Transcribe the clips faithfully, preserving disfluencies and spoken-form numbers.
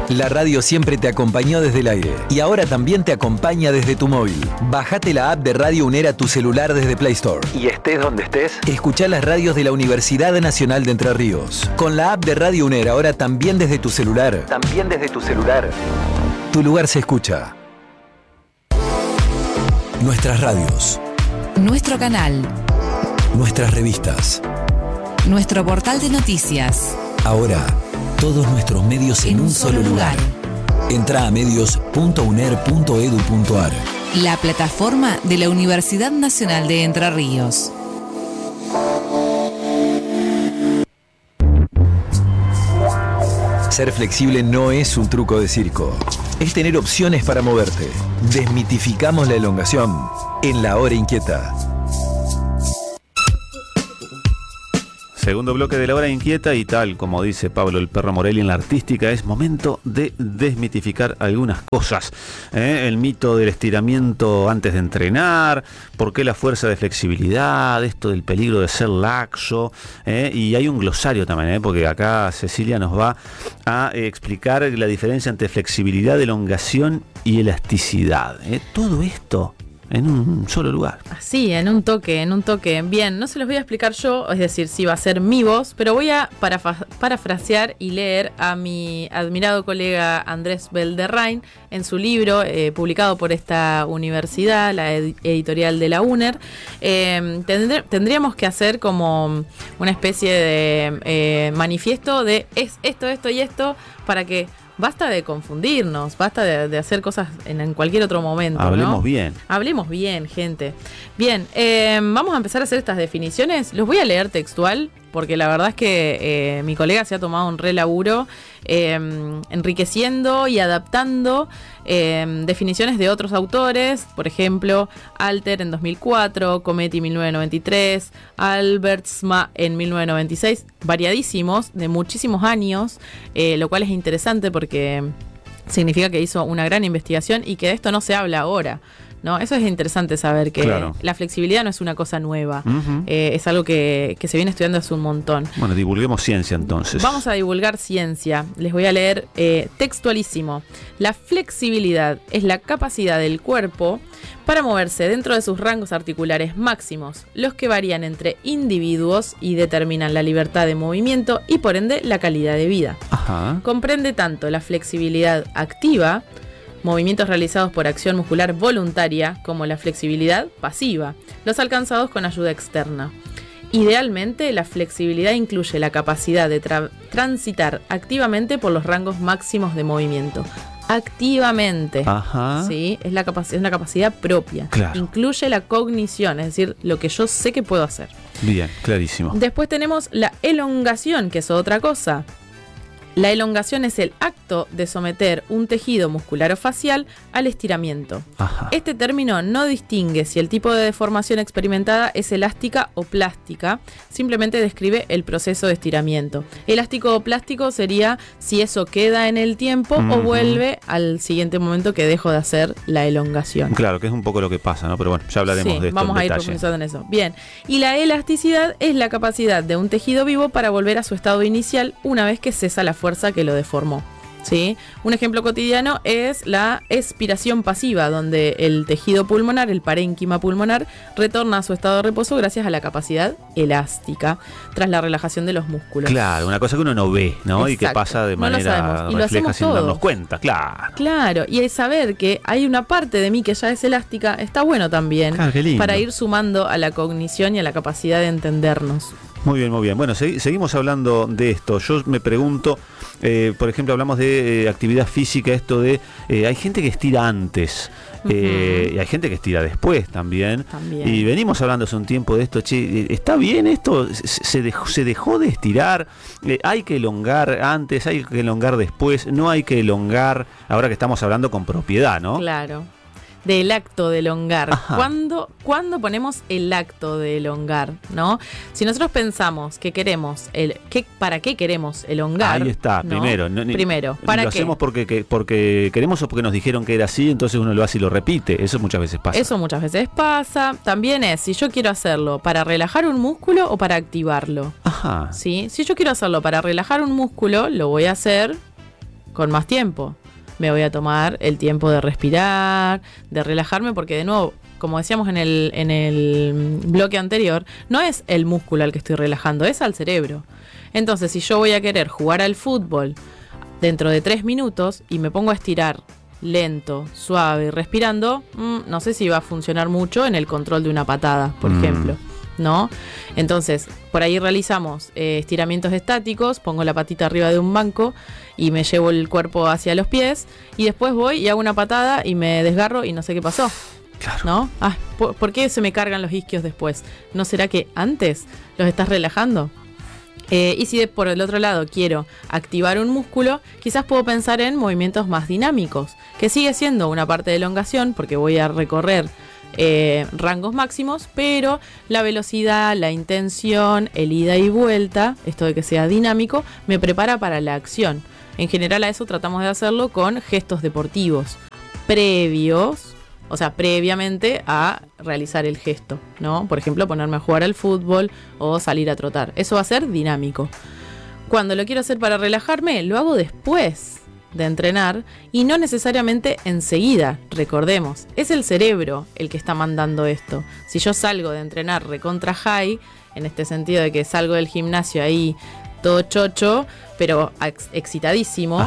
La radio siempre te acompañó desde el aire y ahora también te acompaña desde tu móvil. Bajate la app de Radio UNER a tu celular desde Play Store. Y estés donde estés, escuchá las radios de la Universidad Nacional de Entre Ríos. Con la app de Radio UNER ahora también desde tu celular. También desde tu celular. Tu lugar se escucha. Nuestras radios. Nuestro canal. Nuestras revistas. Nuestro portal de noticias. Ahora, todos nuestros medios en, en un solo lugar. lugar. Entrá a medios punto uner punto edu punto ar. La plataforma de la Universidad Nacional de Entre Ríos. Ser flexible no es un truco de circo. Es tener opciones para moverte. Desmitificamos la elongación en La Hora Inquieta. Segundo bloque de La Hora Inquieta y tal como dice Pablo el Perro Morelli en La Artística, es momento de desmitificar algunas cosas. ¿eh? El mito del estiramiento antes de entrenar, por qué la fuerza de flexibilidad, esto del peligro de ser laxo, ¿eh? Y hay un glosario también, ¿eh? porque acá Cecilia nos va a eh, explicar la diferencia entre flexibilidad, elongación y elasticidad. ¿eh? Todo esto en un solo lugar. Así, en un toque, en un toque. Bien, no se los voy a explicar yo, es decir, sí va a ser mi voz, pero voy a parafa- parafrasear y leer a mi admirado colega Andrés Belderrain en su libro, eh, publicado por esta universidad, la ed- editorial de la UNER. Eh, tendr- tendríamos que hacer como una especie de eh, manifiesto de es esto, esto y esto, para que basta de confundirnos, basta de, de hacer cosas en, en cualquier otro momento. Hablemos ¿no? bien. Hablemos bien, gente. Bien, eh, vamos a empezar a hacer estas definiciones. Los voy a leer textual, porque la verdad es que eh, mi colega se ha tomado un re laburo eh, enriqueciendo y adaptando eh, definiciones de otros autores. Por ejemplo, Alter en dos mil cuatro, Cometti en mil novecientos noventa y tres, Albertsma en mil novecientos noventa y seis. Variadísimos, de muchísimos años, eh, lo cual es interesante porque significa que hizo una gran investigación y que de esto no se habla ahora, ¿no? Eso es interesante saber, que claro. La flexibilidad no es una cosa nueva, Uh-huh. eh, es algo que, que se viene estudiando hace un montón. Bueno, divulguemos ciencia entonces. Vamos a divulgar ciencia. Les voy a leer eh, textualísimo. La flexibilidad es la capacidad del cuerpo para moverse dentro de sus rangos articulares máximos, los que varían entre individuos y determinan la libertad de movimiento y por ende la calidad de vida. Ajá. Comprende tanto la flexibilidad activa, movimientos realizados por acción muscular voluntaria, como la flexibilidad pasiva, los alcanzados con ayuda externa. Idealmente, la flexibilidad incluye la capacidad de tra- transitar activamente por los rangos máximos de movimiento. Activamente. Ajá. ¿Sí? Es, la capac- es una capacidad propia. Claro. Incluye la cognición, es decir, lo que yo sé que puedo hacer. Bien, clarísimo. Después tenemos la elongación, que es otra cosa. La elongación es el acto de someter un tejido muscular o facial al estiramiento. Ajá. Este término no distingue si el tipo de deformación experimentada es elástica o plástica, simplemente describe el proceso de estiramiento. Elástico o plástico sería si eso queda en el tiempo uh-huh. o vuelve al siguiente momento que dejo de hacer la elongación. Claro, que es un poco lo que pasa, ¿no? Pero bueno, ya hablaremos sí, de esto vamos en a ir detalle. profundizando en eso. Bien, y la elasticidad es la capacidad de un tejido vivo para volver a su estado inicial una vez que cesa la fuerza que lo deformó. ¿Sí? Un ejemplo cotidiano es la expiración pasiva, donde el tejido pulmonar, el parénquima pulmonar, retorna a su estado de reposo gracias a la capacidad elástica tras la relajación de los músculos. Claro, una cosa que uno no ve, ¿no? Exacto. Y que pasa de no manera refleja sin todos. darnos cuenta, claro. Claro, y el saber que hay una parte de mí que ya es elástica está bueno también, claro, qué lindo. Para ir sumando a la cognición y a la capacidad de entendernos. Muy bien, muy bien. Bueno, se- seguimos hablando de esto. Yo me pregunto, eh, por ejemplo, hablamos de eh, actividad física, esto de, eh, hay gente que estira antes, eh, uh-huh. y hay gente que estira después también. también. Y venimos hablando hace un tiempo de esto, che, ¿está bien esto? ¿Se, se, dejó, se dejó de estirar? Eh, ¿Hay que elongar antes? ¿Hay que elongar después? ¿No hay que elongar? Ahora que estamos hablando con propiedad, ¿no? Claro. Del acto de elongar. ¿Cuándo, ¿Cuándo ponemos el acto de elongar? ¿No? Si nosotros pensamos que queremos, el, que, ¿para qué queremos elongar? Ahí está, ¿no? primero. No, ni, primero, ¿para lo qué? Lo hacemos porque, que, porque queremos o porque nos dijeron que era así, entonces uno lo hace y lo repite. Eso muchas veces pasa. Eso muchas veces pasa. También es si yo quiero hacerlo para relajar un músculo o para activarlo. Ajá. ¿Sí? Si yo quiero hacerlo para relajar un músculo, lo voy a hacer con más tiempo. Me voy a tomar el tiempo de respirar, de relajarme, porque de nuevo, como decíamos en el, en el bloque anterior, no es el músculo al que estoy relajando, es al cerebro. Entonces, si yo voy a querer jugar al fútbol dentro de tres minutos y me pongo a estirar lento, suave y respirando, mmm, no sé si va a funcionar mucho en el control de una patada, por mm. ejemplo. ¿No? Entonces, por ahí realizamos eh, estiramientos estáticos, pongo la patita arriba de un banco y me llevo el cuerpo hacia los pies y después voy y hago una patada y me desgarro y no sé qué pasó. Claro. ¿No? Ah, ¿por, ¿por qué se me cargan los isquios después? ¿No será que antes los estás relajando? Eh, y si de, por el otro lado quiero activar un músculo, quizás puedo pensar en movimientos más dinámicos, que sigue siendo una parte de elongación porque voy a recorrer Eh, rangos máximos, pero la velocidad, la intención, el ida y vuelta, esto de que sea dinámico, me prepara para la acción. En general a eso tratamos de hacerlo con gestos deportivos previos, o sea, previamente a realizar el gesto, ¿no? Por ejemplo, ponerme a jugar al fútbol o salir a trotar. Eso va a ser dinámico. Cuando lo quiero hacer para relajarme, lo hago después de entrenar y no necesariamente enseguida. Recordemos, es el cerebro el que está mandando esto. Si yo salgo de entrenar recontra high, en este sentido de que salgo del gimnasio ahí todo chocho, pero ex- excitadísimo,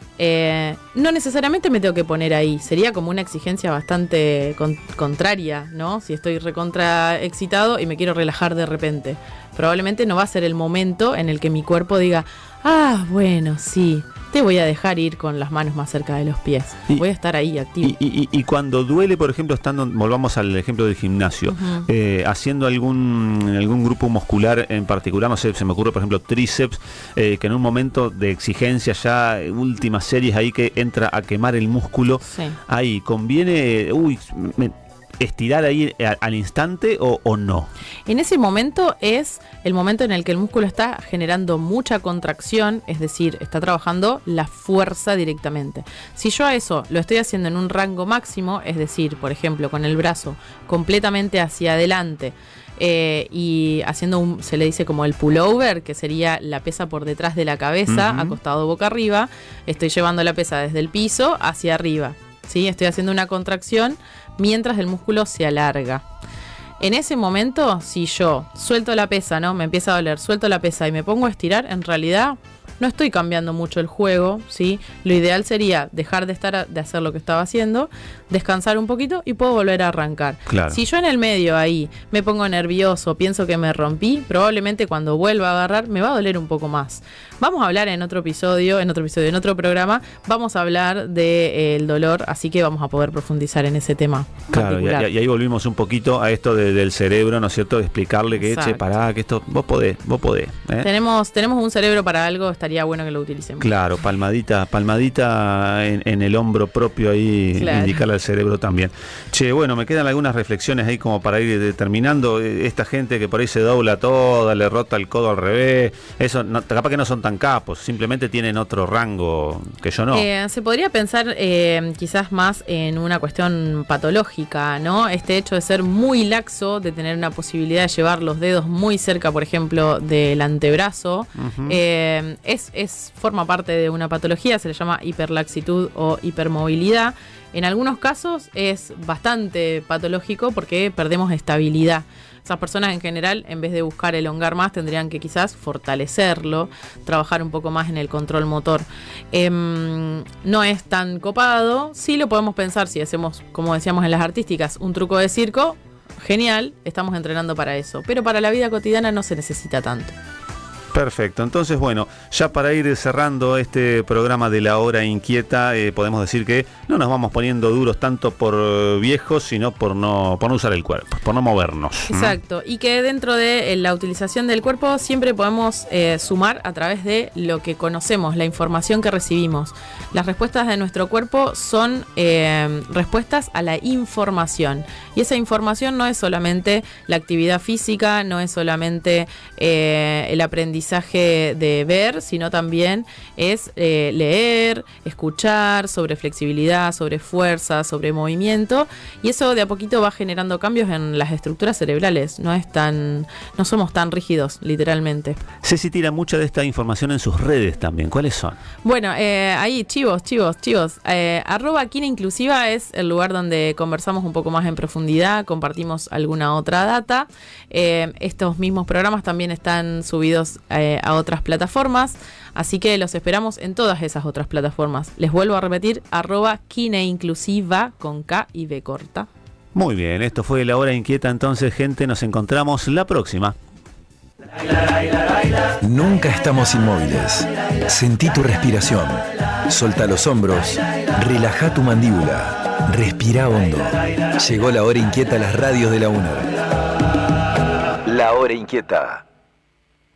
eh, no necesariamente me tengo que poner ahí. Sería como una exigencia bastante con- contraria, ¿no? Si estoy recontra excitado y me quiero relajar de repente, probablemente no va a ser el momento en el que mi cuerpo diga, ah, bueno, sí, te voy a dejar ir con las manos más cerca de los pies. Y, voy a estar ahí activo. Y, y, y cuando duele, por ejemplo, estando, volvamos al ejemplo del gimnasio, uh-huh. eh, haciendo algún algún grupo muscular en particular, no sé, se me ocurre, por ejemplo, tríceps, eh, que en un momento de exigencia ya, últimas series ahí que entra a quemar el músculo, sí. Ahí, ¿conviene, uy, me, estirar ahí al instante o, o no? En ese momento es el momento en el que el músculo está generando mucha contracción, es decir, está trabajando la fuerza directamente. Si yo a eso lo estoy haciendo en un rango máximo, es decir, por ejemplo, con el brazo completamente hacia adelante, Eh, y haciendo un, se le dice como el pullover, que sería la pesa por detrás de la cabeza, uh-huh. acostado boca arriba, estoy llevando la pesa desde el piso hacia arriba, ¿sí? Estoy haciendo una contracción mientras el músculo se alarga. En ese momento, si yo suelto la pesa, ¿no? Me empieza a doler, suelto la pesa y me pongo a estirar, en realidad no estoy cambiando mucho el juego, ¿sí? Lo ideal sería dejar de estar a, de hacer lo que estaba haciendo, descansar un poquito y puedo volver a arrancar. Claro. Si yo en el medio ahí me pongo nervioso, pienso que me rompí, probablemente cuando vuelva a agarrar me va a doler un poco más. Vamos a hablar en otro episodio, en otro episodio, en otro programa, vamos a hablar del de, eh, dolor, así que vamos a poder profundizar en ese tema. Claro, y, y ahí volvimos un poquito a esto de, del cerebro, ¿no es cierto? De explicarle que, che, pará, que esto, vos podés, vos podés. ¿eh? Tenemos, tenemos un cerebro para algo, estaría bueno que lo utilicemos. Claro, palmadita, palmadita en, en el hombro propio ahí, claro. Indicarle al cerebro también. Che, bueno, me quedan algunas reflexiones ahí como para ir determinando. Esta gente que por ahí se dobla toda, le rota el codo al revés, eso no, capaz que no son tan capos, simplemente tienen otro rango que yo no. Eh, se podría pensar eh, quizás más en una cuestión patológica, ¿no? Este hecho de ser muy laxo, de tener una posibilidad de llevar los dedos muy cerca, por ejemplo, del antebrazo, uh-huh. eh, es, es forma parte de una patología, se le llama hiperlaxitud o hipermovilidad. En algunos casos es bastante patológico porque perdemos estabilidad. Esas personas en general, en vez de buscar elongar más, tendrían que quizás fortalecerlo, trabajar un poco más en el control motor. Eh, no es tan copado, sí lo podemos pensar si hacemos, como decíamos en las artísticas, un truco de circo, genial, estamos entrenando para eso. Pero para la vida cotidiana no se necesita tanto. Perfecto, entonces bueno, ya para ir cerrando este programa de La Hora Inquieta, eh, podemos decir que no nos vamos poniendo duros tanto por eh, viejos, sino por no, por no usar el cuerpo, por no movernos. Exacto, ¿Mm? Y que dentro de eh, la utilización del cuerpo siempre podemos eh, sumar a través de lo que conocemos, la información que recibimos. Las respuestas de nuestro cuerpo son eh, respuestas a la información, y esa información no es solamente la actividad física, no es solamente eh, el aprendizaje aprendizaje de ver, sino también es eh, leer, escuchar sobre flexibilidad, sobre fuerza, sobre movimiento, y eso de a poquito va generando cambios en las estructuras cerebrales. No es tan, no somos tan rígidos, literalmente. Ceci tira mucha de esta información en sus redes también. ¿Cuáles son? Bueno, eh, ahí chivos, chivos, chivos. Eh, arroba Quina Inclusiva es el lugar donde conversamos un poco más en profundidad, compartimos alguna otra data. Eh, estos mismos programas también están subidos eh, a otras plataformas, así que los esperamos en todas esas otras plataformas. Les vuelvo a repetir, arroba Quina Inclusiva con K y B corta. Muy bien, esto fue La Hora Inquieta entonces, gente, nos encontramos la próxima. Nunca estamos inmóviles. Sentí tu respiración. Solta los hombros. Relaja tu mandíbula. Respira hondo. Llegó La Hora Inquieta a las radios de la UNER. La Hora Inquieta.